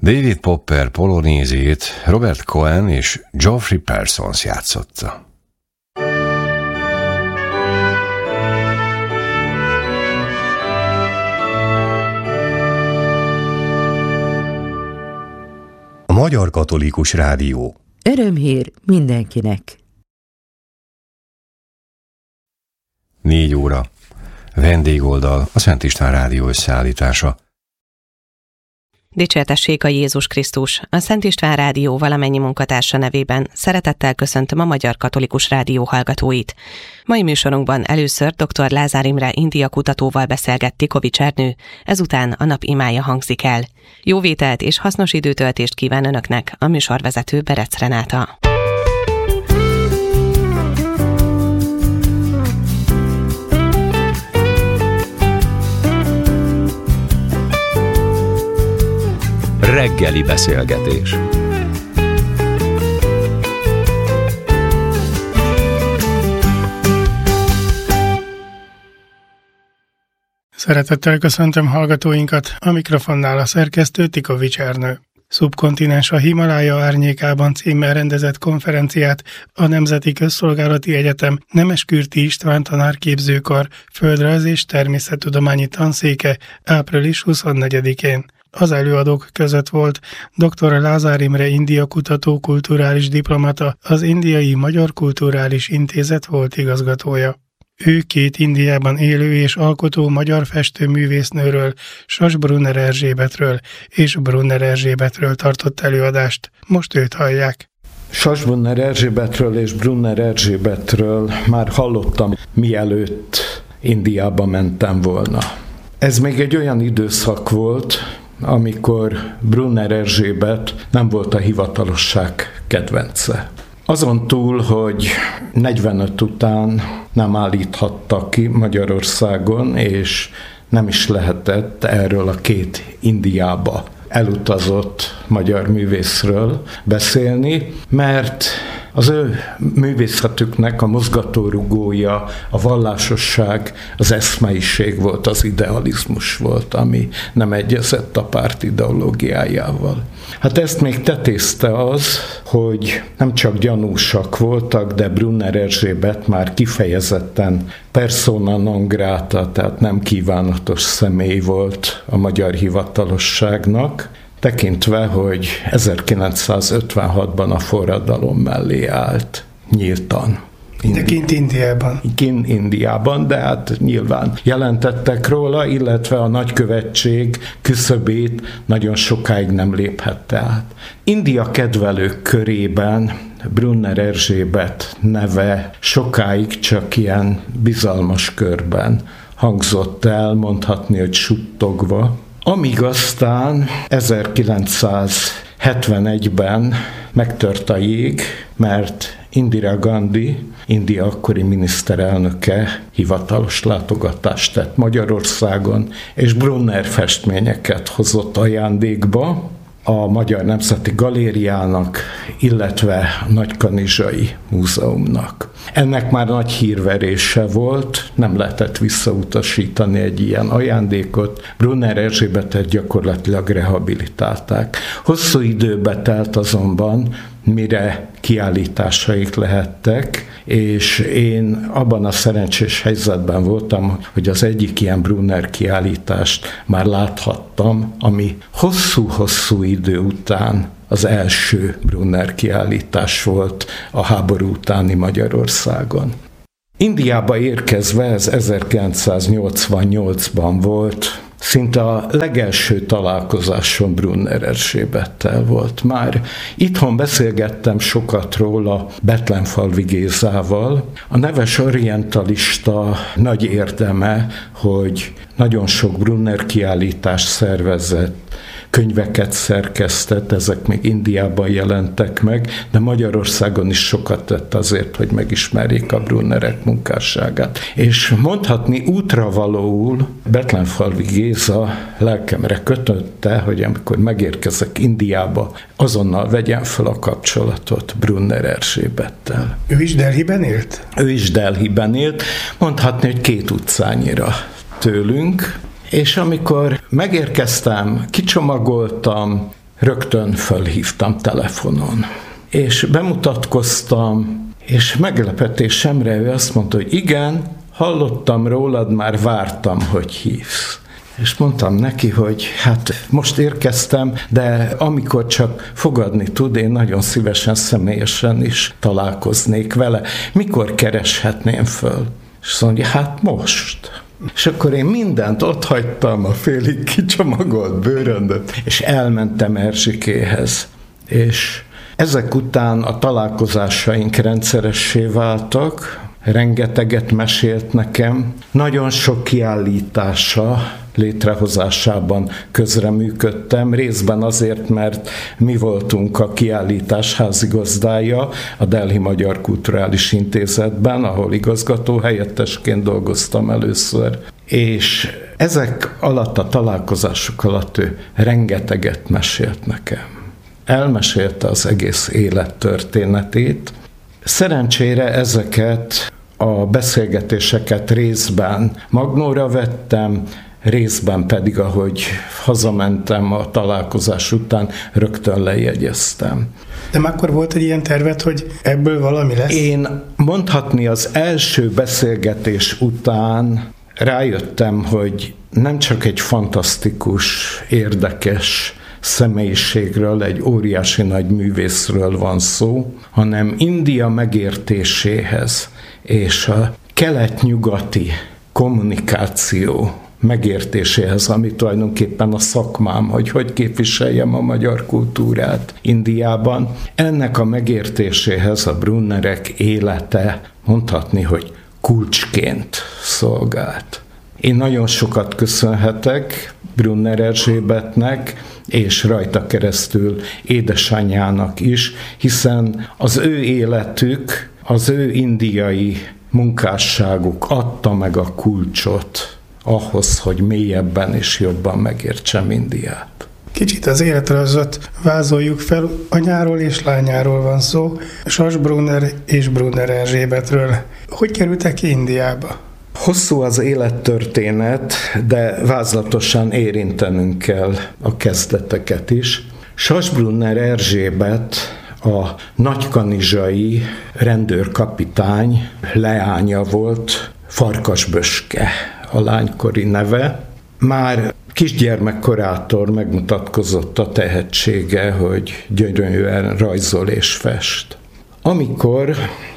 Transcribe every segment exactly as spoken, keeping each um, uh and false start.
David Popper Polonézét Robert Cohen és Geoffrey Parsons játszotta. A Magyar Katolikus Rádió. Örömhír mindenkinek. Négy óra. Vendégoldal, a Szent István Rádió összeállítása. Dicsértessék a Jézus Krisztus! A Szent István Rádió valamennyi munkatársa nevében szeretettel köszöntöm a Magyar Katolikus Rádió hallgatóit. Mai műsorunkban először dr. Lázár Imre India kutatóval beszélget Tikovics Ernő, ezután a nap imája hangzik el. Jó vételt és hasznos időtöltést kíván Önöknek a műsorvezető Berec Renáta. Reggeli beszélgetés. Szeretettel köszöntöm hallgatóinkat, a mikrofonnál a szerkesztő Tikovics Ernő. Szubkontinens a Himalája árnyékában címmel rendezett konferenciát a Nemzeti Közszolgálati Egyetem Nemeskürti István tanárképzőkar földrajz- és természettudományi tanszéke április huszonnegyedikén. Az előadók között volt dr. Lázár Imre India kutató kulturális diplomata, az Indiai Magyar Kulturális Intézet volt igazgatója. Ő két Indiában élő és alkotó magyar festőművésznőről, Sas Brunner Erzsébetről és Brunner Erzsébetről tartott előadást. Most őt hallják. Sas Brunner Erzsébetről és Brunner Erzsébetről már hallottam, mielőtt Indiába mentem volna. Ez még egy olyan időszak volt, amikor Brunner Erzsébet nem volt a hivatalosság kedvence. Azon túl, hogy negyvenöt után nem állíthatta ki Magyarországon, és nem is lehetett erről a két Indiába elutazott magyar művészről beszélni, mert az ő művészetüknek a mozgatórugója, a vallásosság, az eszmeiség volt, az idealizmus volt, ami nem egyezett a párt ideológiájával. Hát ezt még tetézte az, hogy nem csak gyanúsak voltak, de Brunner Erzsébet már kifejezetten persona non grata, tehát nem kívánatos személy volt a magyar hivatalosságnak, tekintve, hogy ezerkilencszázötvenhatban a forradalom mellé állt nyíltan. De kint Indiában. Kint Indiában, de hát nyilván jelentettek róla, illetve a nagykövetség küszöbét nagyon sokáig nem léphette át. India kedvelők körében Brunner Erzsébet neve sokáig csak ilyen bizalmas körben hangzott el, mondhatni, hogy suttogva, amíg aztán ezerkilencszázhetvenegyben megtört a jég, mert Indira Gandhi, India akkori miniszterelnöke hivatalos látogatást tett Magyarországon, és Brunner festményeket hozott ajándékba a Magyar Nemzeti Galériának, illetve a Nagykanizsai Múzeumnak. Ennek már nagy hírverése volt, nem lehetett visszautasítani egy ilyen ajándékot. Brunner Erzsébetet gyakorlatilag rehabilitálták. Hosszú időbe telt azonban, mire kiállításaik lehettek, és én abban a szerencsés helyzetben voltam, hogy az egyik ilyen Brunner kiállítást már láthattam, ami hosszú-hosszú idő után az első Brunner kiállítás volt a háború utáni Magyarországon. Indiába érkezve, ez ezerkilencszáznyolcvannyolcban volt, szinte a legelső találkozásom Brunner Erzsébettel volt. Már itthon beszélgettem sokat róla Betlenfalvi Gézával. A neves orientalista nagy érdeme, hogy nagyon sok Brunner kiállítást szervezett, könyveket szerkesztett, ezek még Indiában jelentek meg, de Magyarországon is sokat tett azért, hogy megismerjék a Brunnerek munkásságát. És mondhatni útravalóul Betlenfalvi Géza lelkemre kötötte, hogy amikor megérkezek Indiába, azonnal vegyem fel a kapcsolatot Brunner Erzsébettel. Ő is Delhiben élt? Ő is Delhiben élt, mondhatni, hogy két utcányira tőlünk. És amikor megérkeztem, kicsomagoltam, rögtön fölhívtam telefonon. És bemutatkoztam, és meglepetésemre ő azt mondta, hogy igen, hallottam rólad, már vártam, hogy hívsz. És mondtam neki, hogy hát most érkeztem, de amikor csak fogadni tud, én nagyon szívesen személyesen is találkoznék vele. Mikor kereshetném föl? És azt mondja, hát most. És akkor én mindent otthagytam, a félig kicsomagollt bőröndöt, és elmentem Erzsikéhez. És ezek után a találkozásaink rendszeressé váltak, rengeteget mesélt nekem, nagyon sok kiállítása létrehozásában közreműködtem, részben azért, mert mi voltunk a kiállítás házigazdája a Delhi Magyar Kulturális Intézetben, ahol igazgatóhelyettesként dolgoztam először, és ezek alatt, a találkozások alatt ő rengeteget mesélt nekem. Elmesélte az egész élettörténetét. Szerencsére ezeket a beszélgetéseket részben magnóra vettem, részben pedig, ahogy hazamentem a találkozás után, rögtön lejegyeztem. De akkor volt egy ilyen terved, hogy ebből valami lesz? Én mondhatni az első beszélgetés után rájöttem, hogy nem csak egy fantasztikus, érdekes személyiségről, egy óriási nagy művészről van szó, hanem India megértéséhez és a kelet-nyugati kommunikáció megértéséhez, ami tulajdonképpen a szakmám, hogy hogy képviseljem a magyar kultúrát Indiában. Ennek a megértéséhez a Brunnerek élete mondhatni, hogy kulcsként szolgált. Én nagyon sokat köszönhetek Brunner Erzsébetnek, és rajta keresztül édesanyjának is, hiszen az ő életük, az ő indiai munkásságuk adta meg a kulcsot ahhoz, hogy mélyebben és jobban megértsem Indiát. Kicsit az életrajzot vázoljuk fel, anyáról és lányáról van szó, Sas Brunner és Brunner Erzsébetről. Hogy kerültek Indiába? Hosszú az élettörténet, de vázlatosan érintenünk kell a kezdeteket is. Sas Brunner Erzsébet a nagykanizsai rendőrkapitány leánya volt, Farkasböske a lánykori neve. Már kisgyermekkorától megmutatkozott a tehetsége, hogy gyönyörűen rajzol és fest. Amikor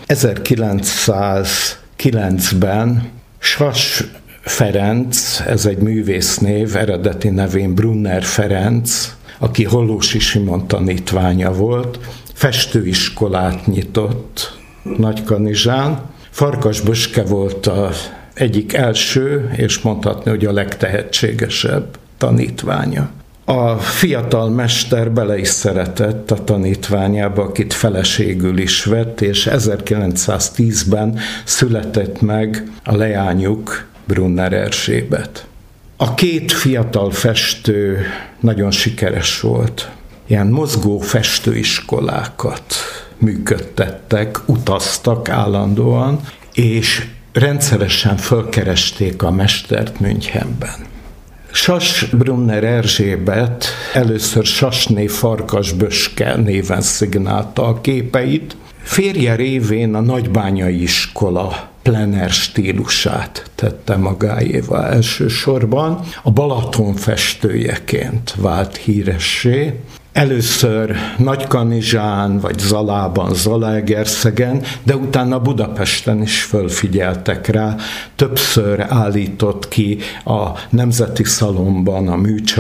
ezerkilencszázkilencben Sas Ferenc, ez egy művésznév, eredeti nevén Brunner Ferenc, aki Hollósy Simon tanítványa volt, festőiskolát nyitott Nagykanizsán. Farkasböske volt az egyik első, és mondhatni, hogy a legtehetségesebb tanítványa. A fiatal mester bele is szeretett a tanítványába, akit feleségül is vett, és ezerkilencszáztízben született meg a leányuk, Brunner Erzsébet. A két fiatal festő nagyon sikeres volt. Ilyen mozgó festőiskolákat működtettek, utaztak állandóan, és rendszeresen fölkeresték a mestert Münchenben. Sas Brunner Erzsébet először Sasné Farkasböske néven szignálta a képeit. Férje révén a nagybányai iskola plener stílusát tette magáévá elsősorban. A Balaton festőjeként vált híressé. Először Nagykanizsán vagy Zalában, Zalaegerszegen, de utána Budapesten is fölfigyeltek rá. Többször állított ki a Nemzeti Szalonban, a műcsarnokban,